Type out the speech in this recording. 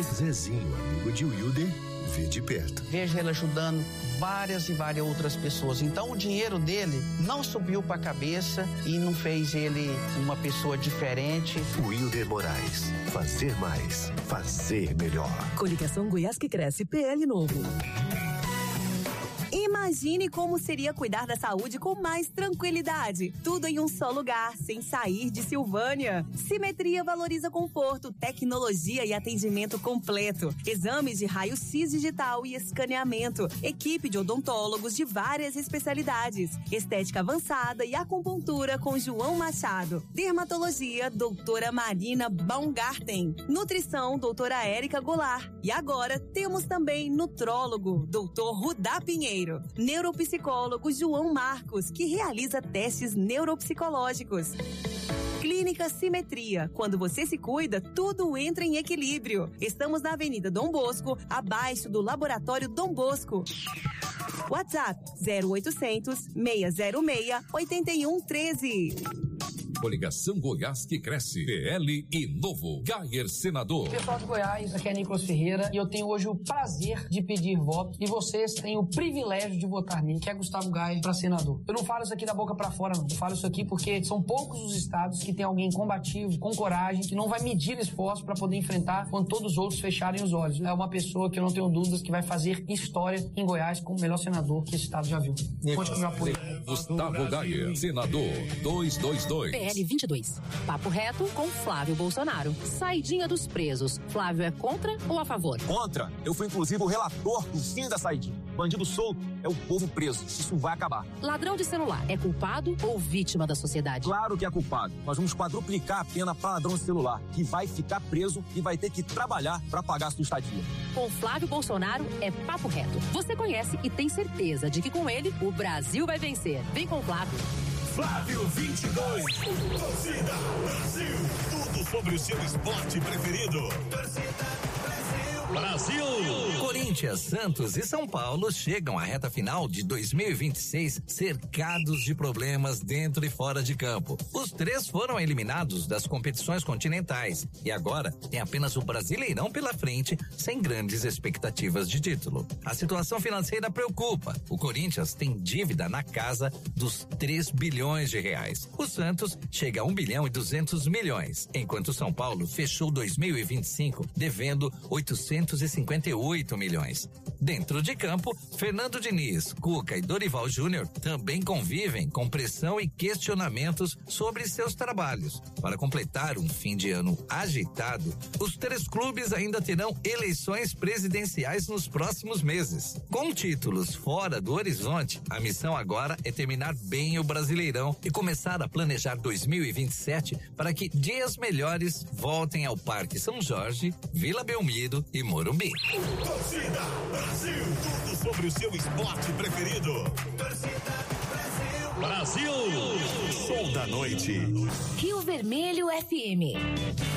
Zezinho, amigo de Wilder, vê de perto. Vejo ele ajudando várias e várias outras pessoas. Então o dinheiro dele não subiu para a cabeça e não fez ele uma pessoa diferente. Wilder Moraes, fazer mais, fazer melhor. Coligação Goiás que Cresce, PL Novo. Imagine como seria cuidar da saúde com mais tranquilidade. Tudo em um só lugar, sem sair de Silvânia. Simetria valoriza conforto, tecnologia e atendimento completo. Exames de raio-x digital e escaneamento. Equipe de odontólogos de várias especialidades. Estética avançada e acupuntura com João Machado. Dermatologia, doutora Marina Baumgarten. Nutrição, doutora Érica Goulart. E agora temos também nutrólogo, doutor Rudá Pinheiro. Neuropsicólogo João Marcos, que realiza testes neuropsicológicos. Clínica Simetria. Quando você se cuida, tudo entra em equilíbrio. Estamos na Avenida Dom Bosco, abaixo do Laboratório Dom Bosco. WhatsApp 0800 606 8113. Coligação Goiás que Cresce, PL e Novo. Gayer Senador. Pessoal de Goiás, aqui é Nicolas Ferreira e eu tenho hoje o prazer de pedir voto e vocês têm o privilégio de votar nele, que é Gustavo Gayer para senador. Eu não falo isso aqui da boca para fora, não. Eu falo isso aqui porque são poucos os estados que tem alguém combativo, com coragem, que não vai medir esforço para poder enfrentar quando todos os outros fecharem os olhos. É uma pessoa que eu não tenho dúvidas que vai fazer história em Goiás como o melhor senador que esse estado já viu. Conte com o meu apoio. Gustavo Gayer, senador 222. PL 22. Papo reto com Flávio Bolsonaro. Saidinha dos presos. Flávio é contra ou a favor? Contra. Eu fui inclusive o relator do fim da saidinha. Bandido solto é o povo preso. Isso vai acabar. Ladrão de celular é culpado ou vítima da sociedade? Claro que é culpado. Nós vamos quadruplicar a pena para ladrão de celular, que vai ficar preso e vai ter que trabalhar para pagar a sua estadia. Com Flávio Bolsonaro é papo reto. Você conhece e tem certeza de que com ele o Brasil vai vencer. Vem com o Flávio. Flávio 22, Torcida Brasil, tudo sobre o seu esporte preferido. Torcida Brasil. Corinthians, Santos e São Paulo chegam à reta final de 2026 cercados de problemas dentro e fora de campo. Os três foram eliminados das competições continentais e agora tem apenas o Brasileirão pela frente, sem grandes expectativas de título. A situação financeira preocupa. O Corinthians tem dívida na casa dos 3 bilhões de reais. O Santos chega a 1 bilhão e 200 milhões, enquanto o São Paulo fechou 2025 devendo 858 milhões. Dentro de campo, Fernando Diniz, Cuca e Dorival Júnior também convivem com pressão e questionamentos sobre seus trabalhos. Para completar um fim de ano agitado, os três clubes ainda terão eleições presidenciais nos próximos meses. Com títulos fora do horizonte, a missão agora é terminar bem o Brasileirão e começar a planejar 2027 para que dias melhores voltem ao Parque São Jorge, Vila Belmiro e Morumbi. Torcida Brasil, tudo sobre o seu esporte preferido. Torcida Brasil. Brasil. Show da noite. Rio Vermelho FM.